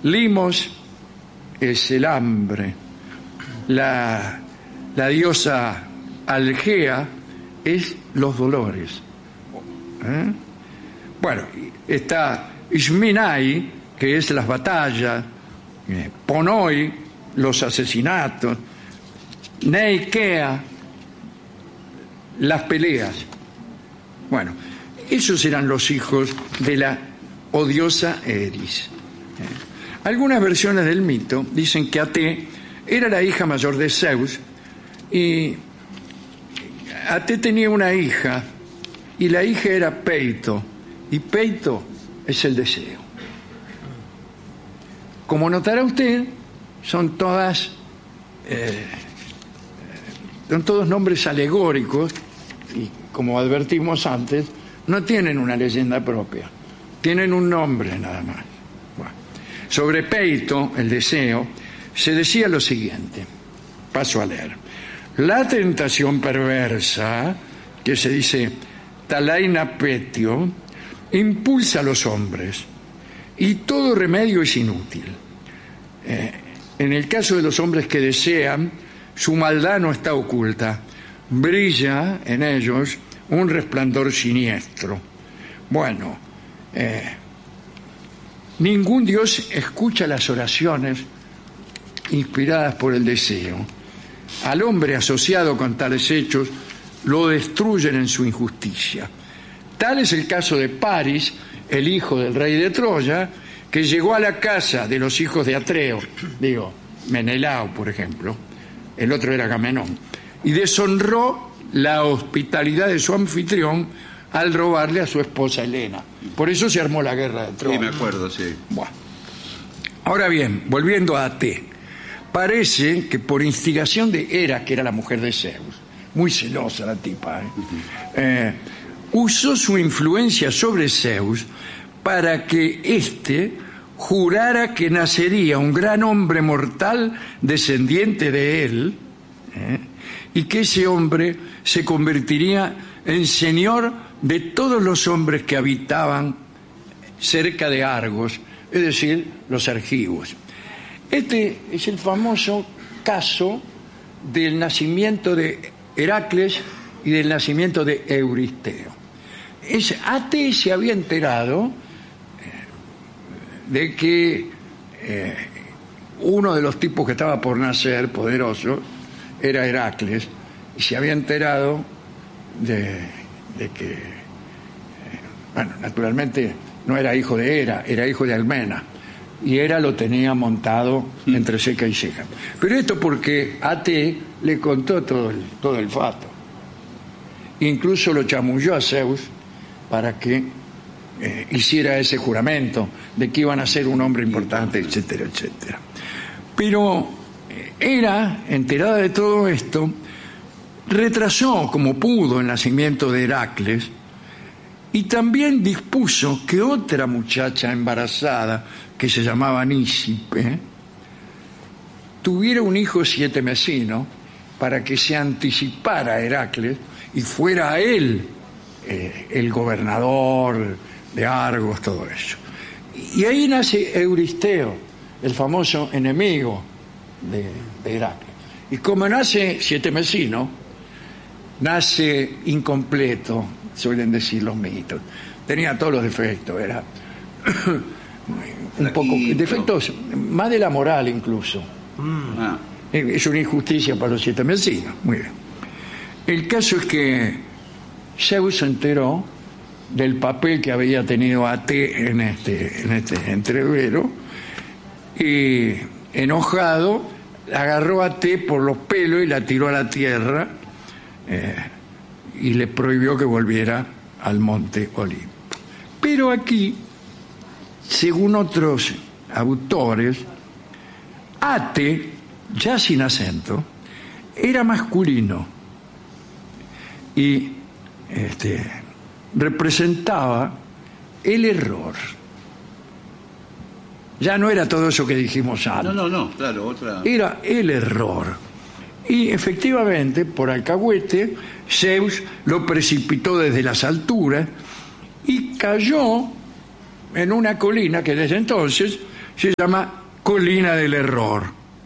Limos es el hambre. La diosa Algea es los dolores. Bueno, está Isminai, que es las batallas, Ponoi, los asesinatos, Neikea, las peleas. Bueno, esos eran los hijos de la odiosa Eris. Algunas versiones del mito dicen que Ate era la hija mayor de Zeus y Ate tenía una hija y la hija era Peito, y Peito es el deseo. Como notará usted, son todos nombres alegóricos y, como advertimos antes, no tienen una leyenda propia, tienen un nombre nada más. Bueno, sobre Peito, el deseo, se decía lo siguiente, paso a leer. La tentación perversa, que se dice talaina petio, impulsa a los hombres y todo remedio es inútil. En el caso de los hombres que desean, su maldad no está oculta, brilla en ellos un resplandor siniestro. Bueno, ningún Dios escucha las oraciones inspiradas por el deseo. Al hombre asociado con tales hechos lo destruyen en su injusticia. Tal es el caso de Paris, el hijo del rey de Troya, que llegó a la casa de los hijos de Atreo, Menelao, por ejemplo, el otro era Agamenón, y deshonró la hospitalidad de su anfitrión al robarle a su esposa Helena. Por eso se armó la guerra de Troya. Sí, me acuerdo, sí. Bueno. Ahora bien, volviendo a Ate, parece que por instigación de Hera, que era la mujer de Zeus, muy celosa la tipa, usó su influencia sobre Zeus para que éste jurara que nacería un gran hombre mortal descendiente de él, y que ese hombre se convertiría en señor de todos los hombres que habitaban cerca de Argos, es decir, los argivos. Este es el famoso caso del nacimiento de Heracles y del nacimiento de Euristeo. Ate se había enterado de que uno de los tipos que estaba por nacer, poderoso, era Heracles, y se había enterado de que, bueno, naturalmente no era hijo de Hera, era hijo de Almena, y Hera lo tenía montado entre ceja y ceja. Pero esto porque Ate le contó todo el fato. Incluso lo chamulló a Zeus para que hiciera ese juramento de que iban a ser un hombre importante, etcétera, etcétera. Pero Hera, enterada de todo esto, retrasó como pudo el nacimiento de Heracles y también dispuso que otra muchacha embarazada, que se llamaba Nícipe, tuviera un hijo sietemesino para que se anticipara a Heracles y fuera a él el gobernador de Argos, todo eso. Y ahí nace Euristeo, el famoso enemigo de Heracles. Y como nace sietemesino, nace incompleto, suelen decir los mitos. Tenía todos los defectos, era un poco defectos, más de la moral incluso. Es una injusticia para los sietemesinos. Muy bien. El caso es que Zeus se enteró del papel que había tenido Ate en este entrevero y, enojado, agarró a Ate por los pelos y la tiró a la tierra y le prohibió que volviera al monte Olimpo. Pero aquí, según otros autores, Ate, ya sin acento, era masculino y representaba el error. Ya no era todo eso que dijimos antes. No, claro, otra. Era el error. Y efectivamente, por alcahuete, Zeus lo precipitó desde las alturas y cayó en una colina que desde entonces se llama Colina del Error.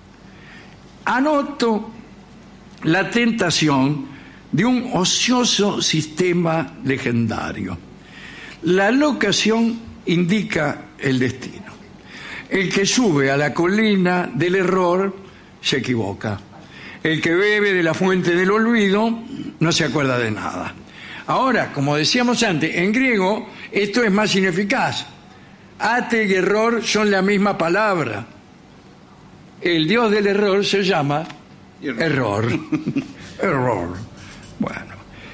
Anoto la tentación de un ocioso sistema legendario. La locación indica el destino. El que sube a la colina del error se equivoca. El que bebe de la fuente del olvido no se acuerda de nada. Ahora, como decíamos antes, en griego esto es más ineficaz. Ate y error son la misma palabra. El dios del error se llama error. Error. Bueno.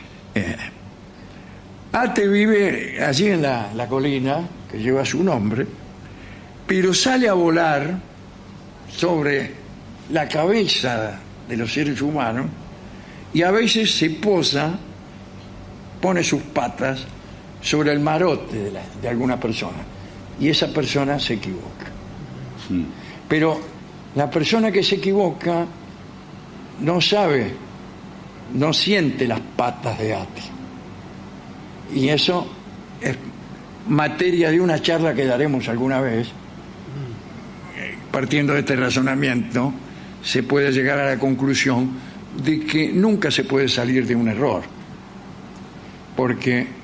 Ate vive allí en la colina que lleva su nombre, pero sale a volar sobre la cabeza de los seres humanos y a veces se posa, pone sus patas sobre el marote de alguna persona y esa persona se equivoca. Pero la persona que se equivoca no sabe, no siente las patas de Ate. Y eso es materia de una charla que daremos alguna vez. Partiendo de este razonamiento, se puede llegar a la conclusión de que nunca se puede salir de un error. Porque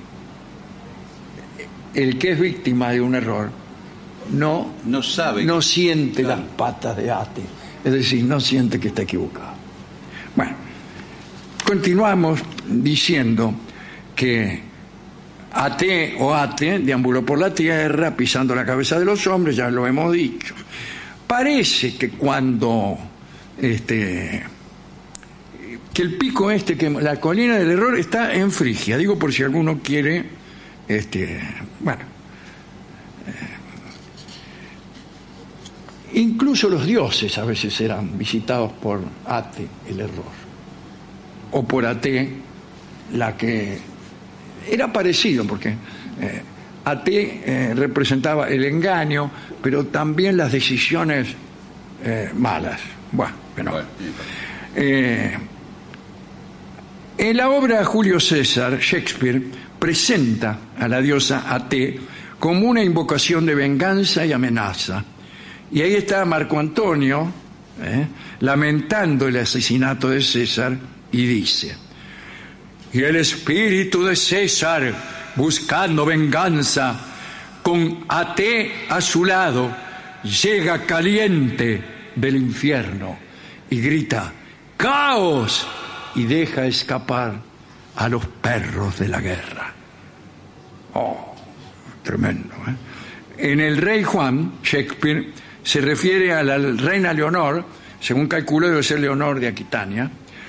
el que es víctima de un error no sabe, no siente las patas de Ate, es decir, no siente que está equivocado. Bueno, continuamos diciendo que Ate deambuló por la tierra pisando la cabeza de los hombres, ya lo hemos dicho. Parece que cuando que el pico que la colina del error está en Frigia, digo por si alguno quiere incluso los dioses a veces eran visitados por Ate, el error, o por Ate, la que era parecido, porque Ate representaba el engaño, pero también las decisiones malas. En la obra Julio César, Shakespeare presenta a la diosa Ate como una invocación de venganza y amenaza. Y ahí está Marco Antonio lamentando el asesinato de César y dice: y el espíritu de César, buscando venganza, con Ate a su lado, llega caliente del infierno y grita: ¡caos! Y deja escapar a los perros de la guerra. Oh, tremendo, ¿eh? En El Rey Juan, Shakespeare se refiere a la reina Leonor, según calculo debe ser Leonor de Aquitania,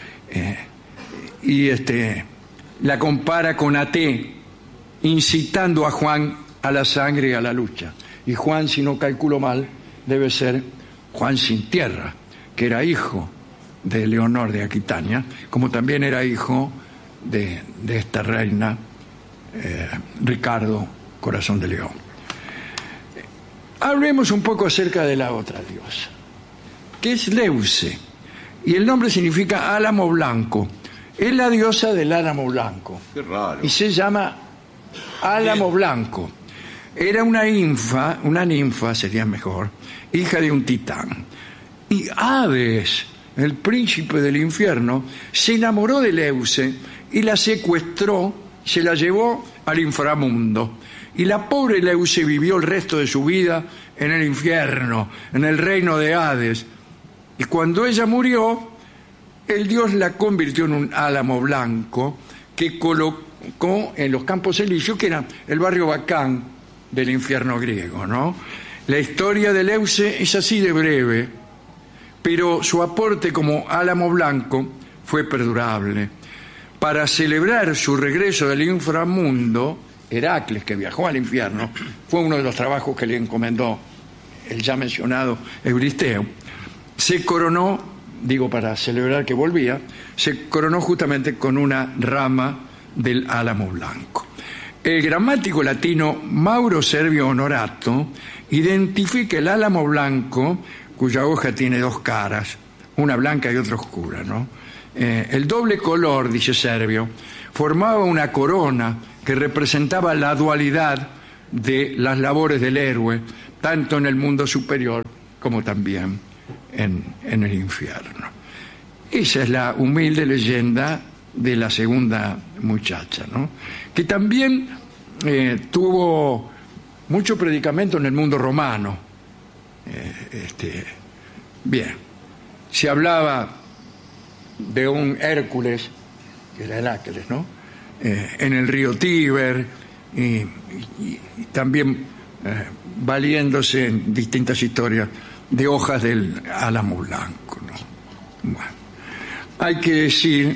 y la compara con Ate, incitando a Juan a la sangre y a la lucha. Y Juan, si no calculo mal, debe ser Juan sin tierra, que era hijo de Leonor de Aquitania, como también era hijo de esta reina, Ricardo Corazón de León. Hablemos un poco acerca de la otra diosa, que es Leuce, y el nombre significa álamo blanco. Es la diosa del álamo blanco. Qué raro. Y se llama álamo blanco. Era una ninfa sería mejor, hija de un titán. Y Hades, el príncipe del infierno, se enamoró de Leuce y la secuestró, se la llevó al inframundo. Y la pobre Leuce vivió el resto de su vida en el infierno, en el reino de Hades. Y cuando ella murió, el dios la convirtió en un álamo blanco que colocó en los Campos Elíseos, que era el barrio bacán del infierno griego, ¿no? La historia de Leuce es así de breve, pero su aporte como álamo blanco fue perdurable. Para celebrar su regreso del inframundo, Heracles, que viajó al infierno, fue uno de los trabajos que le encomendó el ya mencionado Euristeo, se coronó, para celebrar que volvía, se coronó justamente con una rama del álamo blanco. El gramático latino Mauro Servio Honorato identifica el álamo blanco, cuya hoja tiene dos caras, una blanca y otra oscura, ¿no? El doble color, dice Servio, formaba una corona que representaba la dualidad de las labores del héroe tanto en el mundo superior como también en el infierno. Esa es la humilde leyenda de la segunda muchacha, ¿no? Que también tuvo mucho predicamento en el mundo romano. Bien, se hablaba de un Hércules, que era Heracles, ¿no? En el río Tíber, y también valiéndose en distintas historias de hojas del álamo blanco, ¿no? Bueno, hay que decir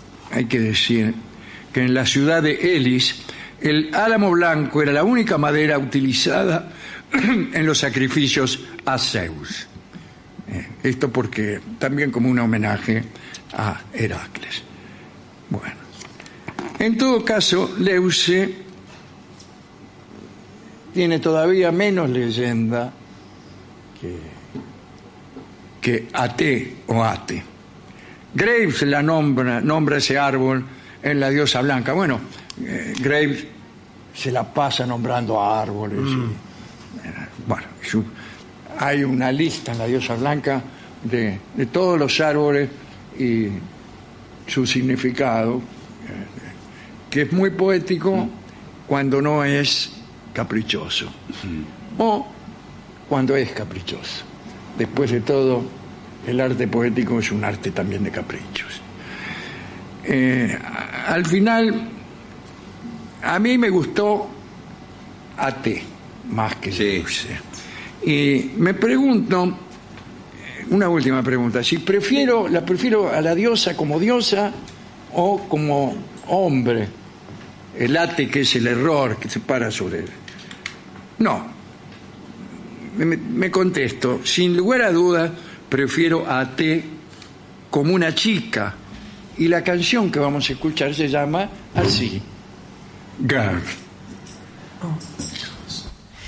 que en la ciudad de Elis el álamo blanco era la única madera utilizada en los sacrificios a Zeus. Esto porque también como un homenaje a Heracles. Bueno, en todo caso, Leuce tiene todavía menos leyenda que Ate o Ate. Graves la nombra ese árbol en La diosa blanca. Bueno, Graves se la pasa nombrando árboles. Bueno, hay una lista en La diosa blanca de todos los árboles y su significado, que es muy poético cuando no es caprichoso, o cuando es caprichoso. Después de todo, el arte poético es un arte también de caprichos. Al final, a mí me gustó Ate más que Leuce. Y me pregunto, una última pregunta, si la prefiero a la diosa como diosa o como hombre, el Ate que es el error que se para sobre él. No, me contesto, sin lugar a dudas, prefiero a Ate como una chica, y la canción que vamos a escuchar se llama así, Girl.